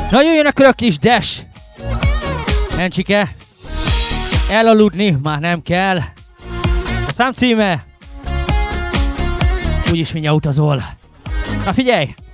Na jöjjön akkor a kis Dash. Encsike. Elaludni már nem kell. A szám címe. Úgyis mindjárt utazol. Na figyelj!